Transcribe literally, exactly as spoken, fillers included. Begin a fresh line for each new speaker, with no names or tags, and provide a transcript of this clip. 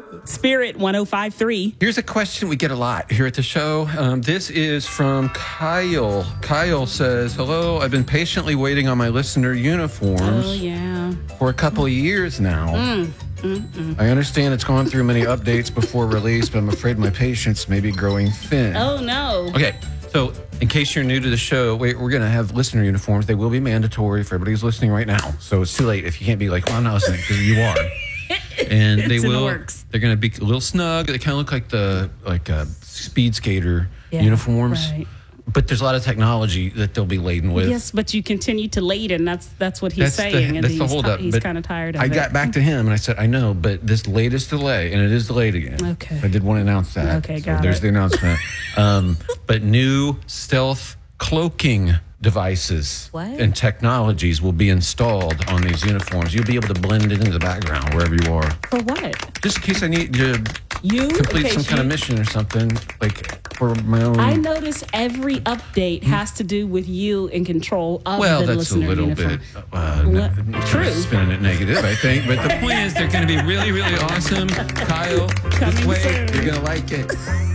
Spirit one oh five point three.
Here's a question we get a lot here at the show. Um, this is from Kyle. Kyle says, hello, I've been patiently waiting on my listener uniforms
Oh, yeah.
for a couple of years now.
Mm, mm, mm.
I understand it's gone through many updates before release, but I'm afraid my patience may be growing thin.
Oh, no.
Okay, so in case you're new to the show, we, we're going to have listener uniforms. They will be mandatory for everybody who's listening right now. So it's too late if you can't be like, well, I'm not listening, because you are. And they
It's in the
will.
works.
They're going to be a little snug. They kind of look like the like uh, speed skater
Yeah,
uniforms,
right.
but there's a lot of technology that they'll be laden with.
Yes, but you continue to laden. That's that's what he's
That's
saying.
the,
and
that's
he's
the holdup.
He's
But
kind of tired of
I
it.
got back to him and I said, I know, but this latest delay, and it is delayed again.
Okay.
I did want to announce that.
Okay,
so
got
there's
it.
the announcement. um, but new stealth cloaking devices
What?
and technologies will be installed on these uniforms. You'll be able to blend it into the background wherever you are.
For what?
Just in case I need to
You
complete
okay,
some kind of
you-
mission or something, like for my own.
I notice every update has to do with you in control of
Well,
the
that's a
listener
little
uniform.
bit uh,
What?
n-
True.
spinning it negative, I think. But the point is, they're going to be really, really awesome. Kyle, just
Coming
wait.
soon.
You're going to like it.